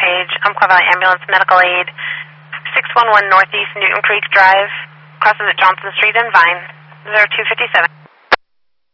Page, Umpqua Valley Ambulance Medical Aid, 611 Northeast Newton Creek Drive, crosses at Johnson Street and Vine, 0257.